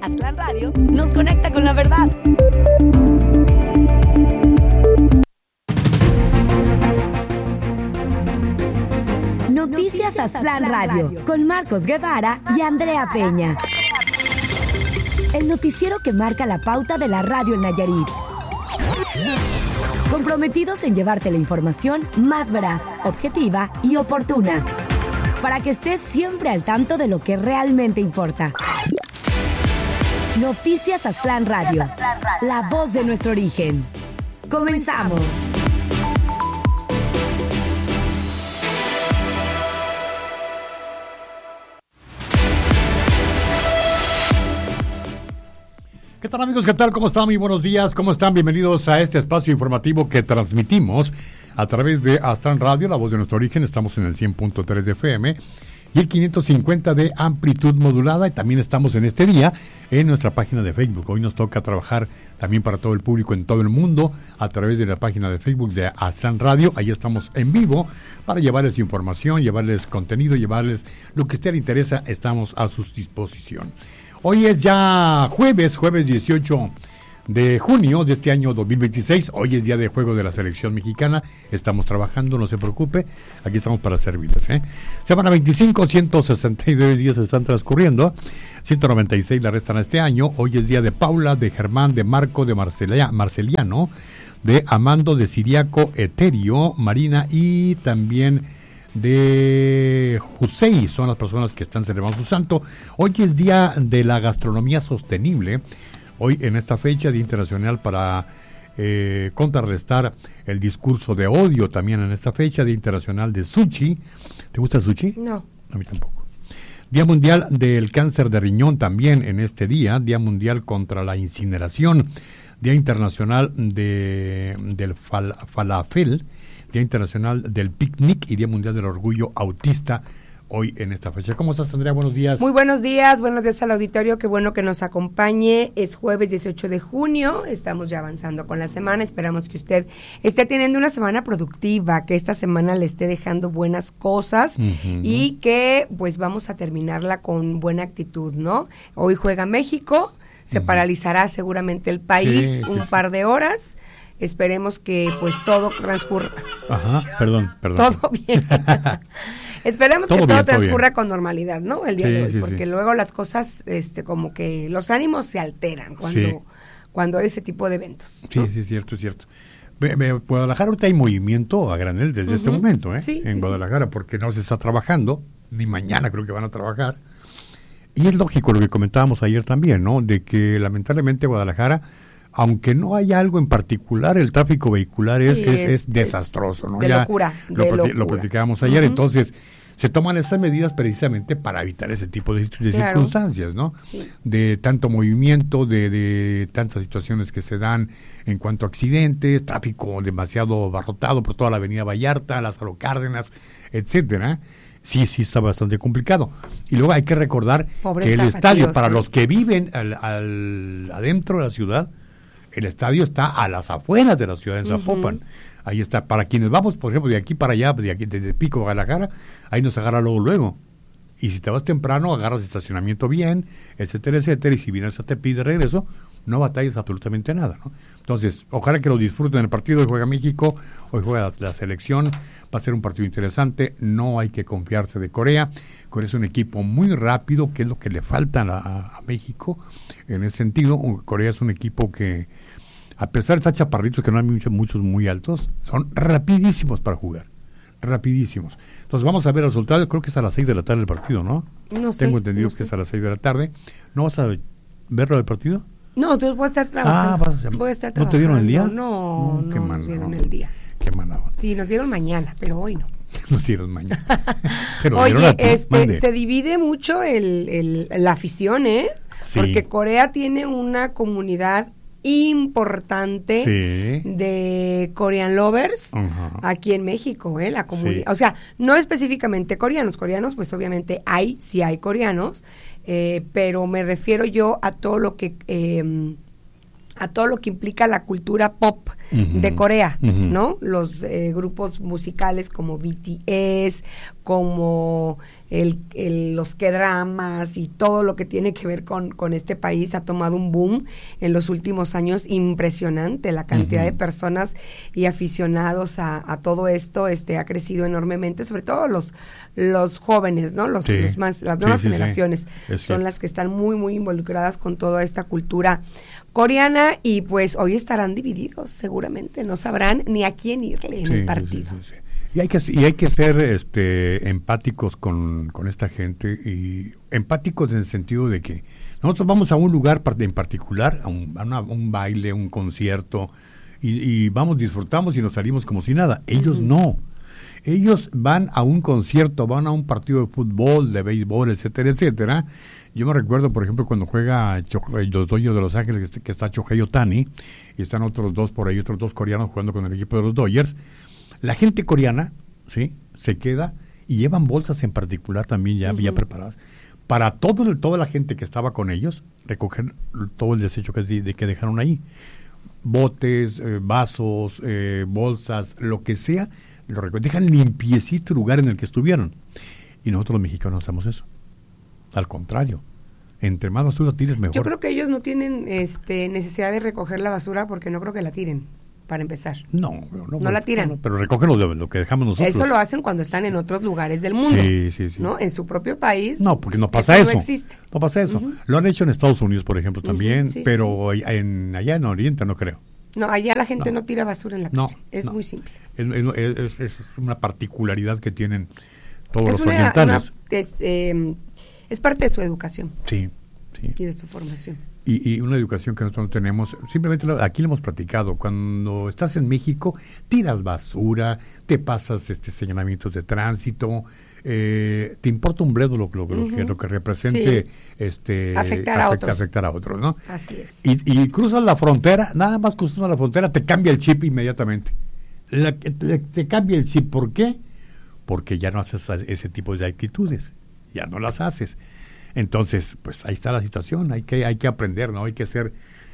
Aztlán Radio nos conecta con la verdad. Noticias Aztlán Radio con Marcos Guevara y Andrea Peña. El noticiero que marca la pauta de la radio en Nayarit. Comprometidos en llevarte la información más veraz, objetiva y oportuna, para que estés siempre al tanto de lo que realmente importa. Noticias Aztlán Radio, la voz de nuestro origen. Comenzamos. ¿Qué tal, amigos? ¿Qué tal? ¿Cómo están? Muy buenos días. ¿Cómo están? Bienvenidos a este espacio informativo que transmitimos a través de Aztlán Radio, la voz de nuestro origen. Estamos en el 100.3 de FM y el 550 de amplitud modulada. Y también estamos en este día en nuestra página de Facebook. Hoy nos toca trabajar también para todo el público en todo el mundo a través de la página de Facebook de Aztlán Radio. Ahí estamos en vivo para llevarles información, llevarles contenido, llevarles lo que a usted le interesa. Estamos a su disposición. Hoy es ya jueves 18 de junio de este año 2026. Hoy es día de juego de la selección mexicana. Estamos trabajando, no se preocupe. Aquí estamos para servirles. Semana 25, 169 días están transcurriendo. 196 la restan a este año. Hoy es día de Paula, de Germán, de Marco, de Marceliano, de Amando, de Siriaco, Eterio, Marina y también de José. Son las personas que están celebrando su santo. Hoy es día de la gastronomía sostenible. Hoy en esta fecha, Día Internacional para contrarrestar el discurso de odio. También en esta fecha, Día Internacional de Sushi. ¿Te gusta el sushi? No. A mí tampoco. Día Mundial del Cáncer de Riñón también en este día. Día Mundial contra la Incineración. Día Internacional del Falafel. Día Internacional del Picnic y Día Mundial del Orgullo Autista hoy en esta fecha. ¿Cómo estás, Andrea? Buenos días. Muy buenos días al auditorio, qué bueno que nos acompañe. Es jueves 18 de junio, estamos ya avanzando con la semana, esperamos que usted esté teniendo una semana productiva, que esta semana le esté dejando buenas cosas y que pues vamos a terminarla con buena actitud, ¿no? Hoy juega México, se paralizará seguramente el país un par de horas. Esperemos que pues todo transcurra. Ajá, perdón. Todo bien. Esperemos que todo transcurra con normalidad, ¿no? El día de hoy, porque luego las cosas, como que los ánimos se alteran cuando hay ese tipo de eventos, ¿no? Sí, es cierto. Guadalajara ahorita hay movimiento a granel desde este momento, en Guadalajara, porque no se está trabajando, ni mañana creo que van a trabajar. Y es lógico lo que comentábamos ayer también, ¿no? De que lamentablemente Guadalajara, aunque no haya algo en particular, el tráfico vehicular es desastroso, ¿no? De locura. Lo platicábamos ayer, entonces se toman esas medidas precisamente para evitar ese tipo de circunstancias, ¿no? Sí. De tanto movimiento, de tantas situaciones que se dan en cuanto a accidentes, tráfico demasiado abarrotado por toda la avenida Vallarta, Lázaro Cárdenas, etcétera. Sí, está bastante complicado. Y luego hay que recordar que el estadio, para los que viven adentro de la ciudad, el estadio está a las afueras de la ciudad, en Zapopan. Ahí está. Para quienes vamos, por ejemplo, de aquí para allá, desde Pico, Guadalajara, ahí nos agarra luego. Y si te vas temprano, agarras estacionamiento bien, etcétera. Y si vienes a Tepic de regreso, no batallas absolutamente nada, ¿no? Entonces, ojalá que lo disfruten el partido. Hoy juega México, hoy juega la selección. Va a ser un partido interesante. No hay que confiarse de Corea. Corea es un equipo muy rápido, que es lo que le falta a México. En ese sentido, Corea es un equipo que, a pesar de estar chaparritos, que no hay muchos muy altos, son rapidísimos para jugar. Rapidísimos. Entonces vamos a ver el resultado. Creo que es a las 6 de la tarde el partido, ¿no? No sé. Tengo entendido que es a las 6 de la tarde. ¿No vas a verlo del partido? No, entonces voy a estar trabajando. Voy a estar trabajando. ¿No te dieron el día? No nos dieron el día. Qué mala onda. Sí, nos dieron mañana, pero hoy no. Nos dieron mañana. Oye, se divide mucho la afición, Sí. Porque Corea tiene una comunidad importante de Korean lovers aquí en México, la comunidad, o sea, no específicamente coreanos pues obviamente sí hay coreanos, pero me refiero yo a todo lo que implica la cultura pop de Corea, ¿no? Los grupos musicales como BTS, como los K-dramas y todo lo que tiene que ver con este país ha tomado un boom en los últimos años impresionante. La cantidad de personas y aficionados a todo esto ha crecido enormemente, sobre todo los jóvenes, ¿no? Las nuevas generaciones son las que están muy, muy involucradas con toda esta cultura coreana y pues hoy estarán divididos seguramente, no sabrán ni a quién irle en el partido. Sí. Y hay que ser empáticos con esta gente, y empáticos en el sentido de que nosotros vamos a un lugar en particular, a un baile, un concierto, y vamos, disfrutamos y nos salimos como si nada. Ellos no. Ellos van a un concierto, van a un partido de fútbol, de béisbol, etcétera, etcétera. Yo me recuerdo, por ejemplo, cuando juega los Dodgers de Los Ángeles, que está Shohei Ohtani, y están otros dos por ahí, otros dos coreanos jugando con el equipo de los Dodgers. La gente coreana, ¿sí?, se queda y llevan bolsas en particular también ya preparadas para toda la gente que estaba con ellos, recoger todo el desecho que dejaron ahí. Botes, vasos, bolsas, lo que sea, dejan limpiecito el lugar en el que estuvieron. Y nosotros los mexicanos no hacemos eso. Al contrario, entre más basura tires, mejor. Yo creo que ellos no tienen necesidad de recoger la basura porque no creo que la tiren, para empezar. No la tiran. No, pero recogen lo que dejamos nosotros. Eso lo hacen cuando están en otros lugares del mundo. Sí. ¿No? En su propio país. No, porque no pasa eso. No existe. No pasa eso. Lo han hecho en Estados Unidos, por ejemplo, también, pero allá en Oriente no creo. No, allá la gente no tira basura en la calle. Es muy simple. Es una particularidad que tienen todos los orientales. Es parte de su educación. Sí. Y de su formación. Y una educación que nosotros no tenemos, simplemente aquí lo hemos platicado, cuando estás en México, tiras basura, te pasas señalamientos de tránsito, te importa un bledo lo que represente afectar a otros, ¿no? Así es. Y cruzas la frontera, nada más cruzando la frontera, te cambia el chip inmediatamente. Te cambia el chip, ¿por qué? Porque ya no haces ese tipo de actitudes, ya no las haces. Entonces, pues ahí está la situación, hay que aprender, ¿no? Hay que ser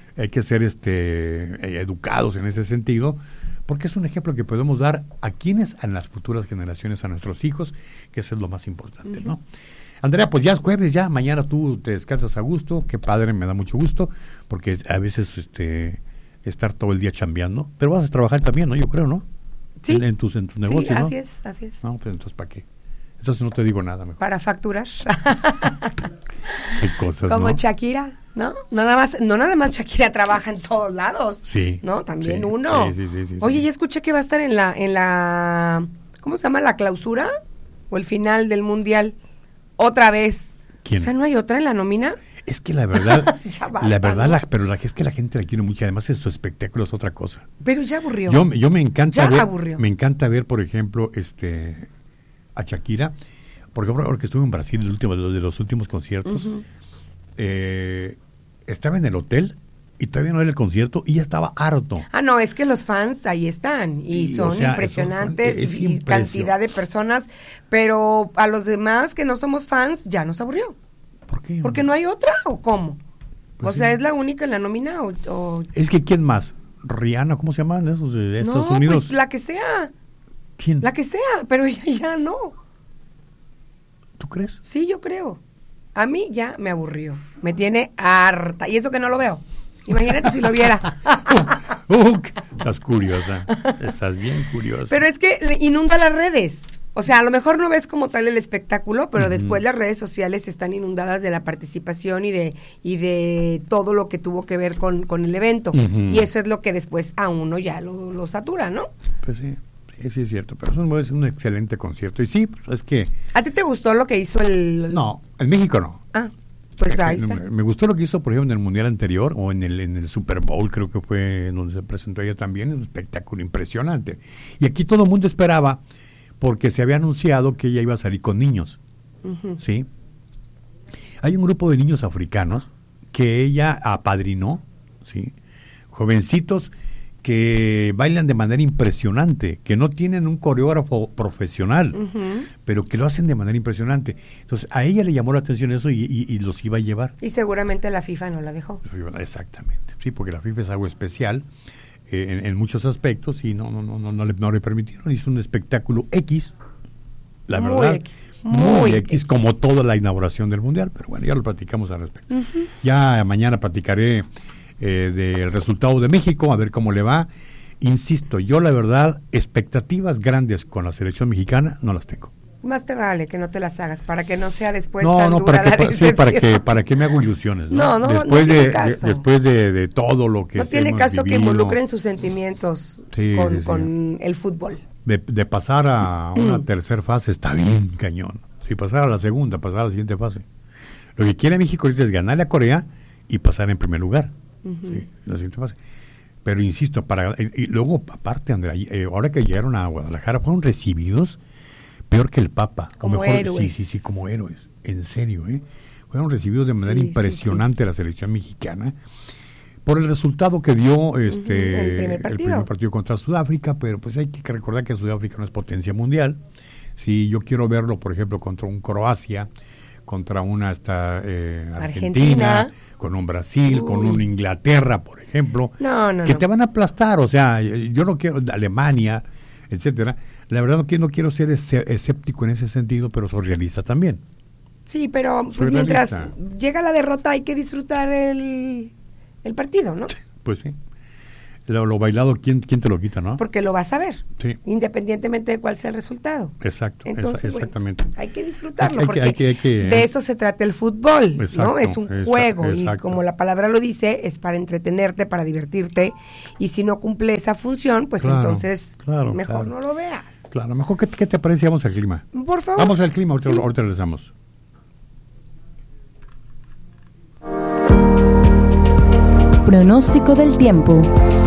educados en ese sentido, porque es un ejemplo que podemos dar a las futuras generaciones, a nuestros hijos, que eso es lo más importante, ¿no? Andrea, pues ya es jueves, ya mañana tú te descansas a gusto, qué padre, me da mucho gusto, porque a veces estar todo el día chambeando, pero vas a trabajar también, ¿no? Yo creo, ¿no? Sí. En tus negocios, sí, ¿no? Así es. No, pues entonces, ¿para qué? Entonces no te digo nada mejor. Para facturar. Qué cosas, como ¿no? Shakira, ¿no? No nada más Shakira trabaja en todos lados. Sí. ¿No? También sí, uno. Sí. Oye, ya escuché que va a estar en la ¿cómo se llama? ¿La clausura? ¿O el final del mundial? Otra vez. ¿Quién? O sea, ¿no hay otra en la nómina? Es que la verdad, ¿no? Es que la gente la quiere mucho, además su espectáculo es otra cosa. Pero ya aburrió. Yo me encanta aburrió. Me encanta ver, por ejemplo, a Shakira, porque estuve en Brasil de los últimos conciertos, estaba en el hotel y todavía no era el concierto y ya estaba harto. No, es que los fans ahí están y son impresionantes y cantidad de personas, pero a los demás que no somos fans ya nos aburrió. ¿Por qué? ¿Porque no hay otra o cómo? Pues o sea, ¿es la única en la nómina o...? Es que ¿quién más? ¿Rihanna? ¿Cómo se llaman esos de Estados Unidos? Pues la que sea. ¿Quién? La que sea, pero ya no. ¿Tú crees? Sí, yo creo. A mí ya me aburrió. Me tiene harta. Y eso que no lo veo. Imagínate si lo viera. Estás curiosa. Estás bien curiosa. Pero es que inunda las redes. O sea, a lo mejor no ves como tal el espectáculo, pero después las redes sociales están inundadas de la participación y de todo lo que tuvo que ver con el evento. Y eso es lo que después a uno ya lo satura, ¿no? Pues sí. Sí, es cierto, pero es un excelente concierto. Y sí, es que... ¿A ti te gustó lo que hizo No, en México no. Pues ahí está. Me gustó lo que hizo, por ejemplo, en el Mundial anterior, o en el Super Bowl, creo que fue donde se presentó ella también, un espectáculo impresionante. Y aquí todo el mundo esperaba, porque se había anunciado que ella iba a salir con niños, ¿sí? Hay un grupo de niños africanos que ella apadrinó, ¿sí? Jovencitos que bailan de manera impresionante, que no tienen un coreógrafo profesional, pero que lo hacen de manera impresionante. Entonces, a ella le llamó la atención eso y los iba a llevar. Y seguramente la FIFA no la dejó. Exactamente, sí, porque la FIFA es algo especial. en muchos aspectos y no le permitieron. Hizo un espectáculo X, la Muy verdad, X, muy X, como toda la inauguración del Mundial, pero bueno, ya lo platicamos al respecto. Ya mañana platicaré del resultado de México, a ver cómo le va. Insisto, yo la verdad, expectativas grandes con la selección mexicana no las tengo. Más te vale que no te las hagas, para que no sea después No, tan no, dura la sí, decepción. para que me hago ilusiones, ¿no? No, después no tiene caso. después de todo lo que no tiene hemos caso vivido, que involucren sus sentimientos con el fútbol. De pasar a una tercera fase está bien cañón. Si pasar a la segunda, pasar a la siguiente fase. Lo que quiere México ahorita es ganarle a Corea y pasar en primer lugar. ¿Sí? En la siguiente fase. Pero insisto, y luego aparte, Andrea, ahora que llegaron a Guadalajara fueron recibidos peor que el Papa. Como mejor, héroes. Sí, como héroes. En serio, fueron recibidos de manera impresionante la selección mexicana por el resultado que dio el primer partido contra Sudáfrica, pero pues hay que recordar que Sudáfrica no es potencia mundial. Si yo quiero verlo, por ejemplo, contra un Croacia, contra una Argentina, con un Brasil, con un Inglaterra, por ejemplo, que te van a aplastar. O sea, yo no quiero Alemania, etcétera. La verdad no quiero ser escéptico en ese sentido, pero soy realista también. Sí, pero pues mientras llega la derrota hay que disfrutar el partido, ¿no? Pues sí. Lo bailado, ¿quién te lo quita, no? Porque lo vas a ver, sí, independientemente de cuál sea el resultado. Exacto. Entonces, exactamente. Bueno, hay que disfrutarlo, porque hay que, de eso se trata el fútbol, exacto, ¿no? Es un juego, exacto. y como la palabra lo dice, es para entretenerte, para divertirte, y si no cumple esa función, pues entonces mejor no lo veas. Claro, mejor. ¿Qué te parece? Vamos al clima. Por favor. Vamos al clima, ahorita, Sí. ahorita regresamos. Pronóstico del tiempo.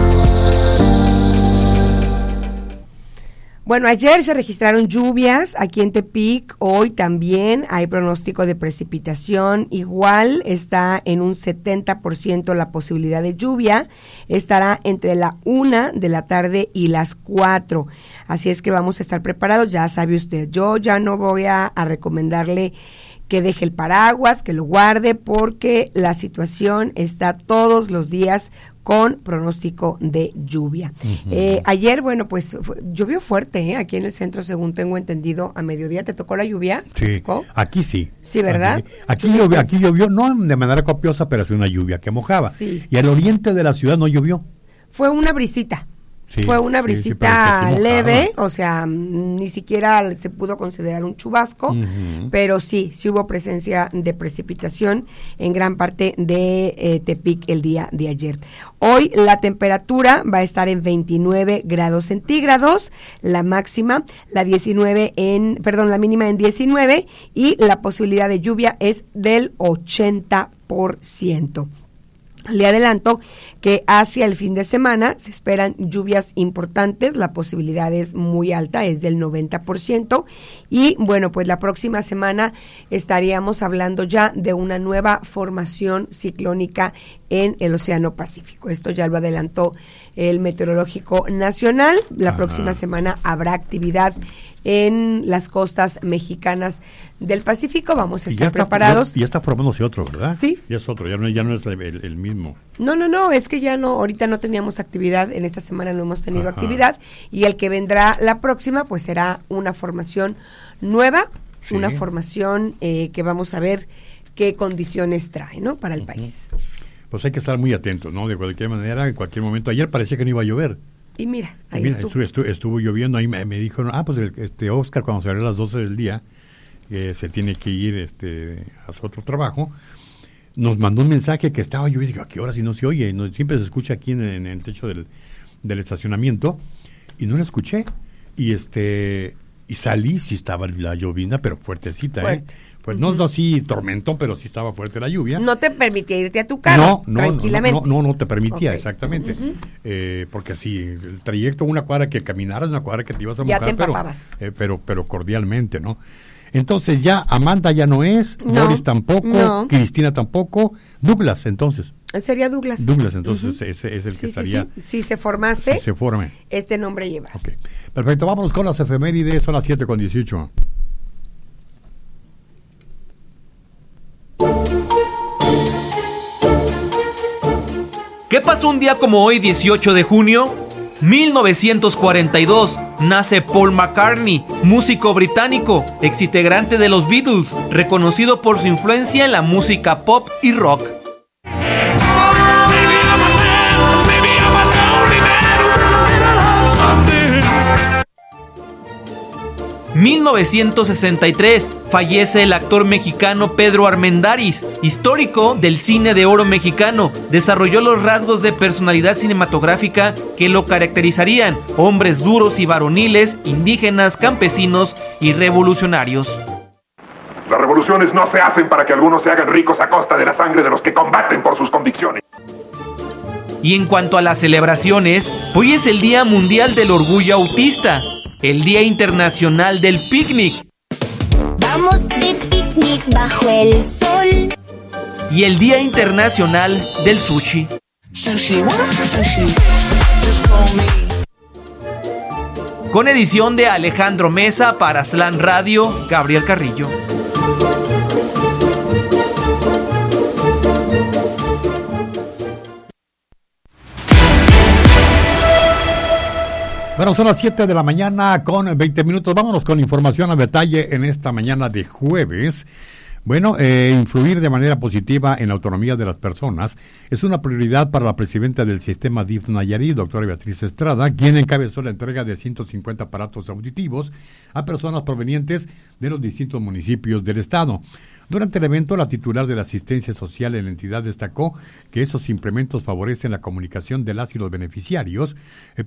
Bueno, ayer se registraron lluvias aquí en Tepic, hoy también hay pronóstico de precipitación, igual está en un 70% la posibilidad de lluvia, estará entre la 1 de la tarde y las 4, así es que vamos a estar preparados, ya sabe usted, yo ya no voy a recomendarle que deje el paraguas, que lo guarde, porque la situación está todos los días con pronóstico de lluvia. Ayer, bueno, pues llovió fuerte, aquí en el centro, según tengo entendido, a mediodía. ¿Te tocó la lluvia? Sí, aquí sí. Sí, ¿verdad? Aquí llovió, no de manera copiosa, pero fue una lluvia que mojaba. Sí. Y al oriente de la ciudad no llovió. Fue una brisita. Sí, fue una brisita sí, leve, o sea, ni siquiera se pudo considerar un chubasco, pero sí hubo presencia de precipitación en gran parte de Tepic el día de ayer. Hoy la temperatura va a estar en 29 grados centígrados, la máxima, la mínima en 19, y la posibilidad de lluvia es del 80%. Le adelanto que hacia el fin de semana se esperan lluvias importantes, la posibilidad es muy alta, es del 90%, y bueno, pues la próxima semana estaríamos hablando ya de una nueva formación ciclónica en el Océano Pacífico. Esto ya lo adelantó el Meteorológico Nacional. La próxima semana habrá actividad en las costas mexicanas del Pacífico. Vamos a estar preparados. Ya está formándose otro, ¿verdad? Sí. Ya es otro, ya no es el mismo. No, es que ahorita no teníamos actividad, en esta semana no hemos tenido actividad, y el que vendrá la próxima pues será una formación nueva, una formación que vamos a ver qué condiciones trae, ¿no? Para el país. Pues hay que estar muy atentos, ¿no? De cualquier manera, en cualquier momento. Ayer parecía que no iba a llover. Y mira, ahí estuvo lloviendo. Ahí me dijo, pues Oscar, cuando se abrió a las 12 del día, se tiene que ir a su otro trabajo, nos mandó un mensaje que estaba lloviendo. Digo, ¿a qué hora si no se oye? No, siempre se escucha aquí en el techo del estacionamiento, y no lo escuché. Y salí, sí estaba la llovina, pero fuertecita, Fuerte. Pues no así tormentón, pero sí estaba fuerte la lluvia. No te permitía irte a tu casa tranquilamente. No te permitía, exactamente. Uh-huh. Porque si el trayecto, una cuadra que caminaras, una cuadra que te ibas a mojar, ya te empapabas. pero cordialmente, ¿no? Entonces ya Amanda ya no es, Boris tampoco, Cristina tampoco, Douglas entonces. Sería Douglas. Douglas, entonces ese es el que estaría. Si se formase, se forme. este nombre lleva. Okay. Perfecto, vámonos con las efemérides, son las 7:18. ¿Qué pasó un día como hoy, 18 de junio? 1942, nace Paul McCartney, músico británico, exintegrante de los Beatles, reconocido por su influencia en la música pop y rock. 1963, fallece el actor mexicano Pedro Armendáriz, histórico del cine de oro mexicano. Desarrolló los rasgos de personalidad cinematográfica que lo caracterizarían: hombres duros y varoniles, indígenas, campesinos y revolucionarios. Las revoluciones no se hacen para que algunos se hagan ricos a costa de la sangre de los que combaten por sus convicciones. Y en cuanto a las celebraciones, hoy es el Día Mundial del Orgullo Autista, el Día Internacional del Picnic. Vamos de picnic bajo el sol. Y el Día Internacional del Sushi. Sushi, what? Sushi. Just call me. Con edición de Alejandro Mesa para Slam Radio, Gabriel Carrillo. Bueno, son las 7 de la mañana con 20 minutos. Vámonos con información a detalle en esta mañana de jueves. Bueno, influir de manera positiva en la autonomía de las personas es una prioridad para la presidenta del sistema DIF Nayarit, doctora Beatriz Estrada, quien encabezó la entrega de 150 aparatos auditivos a personas provenientes de los distintos municipios del estado. Durante el evento, la titular de la asistencia social en la entidad destacó que esos implementos favorecen la comunicación de las y los beneficiarios,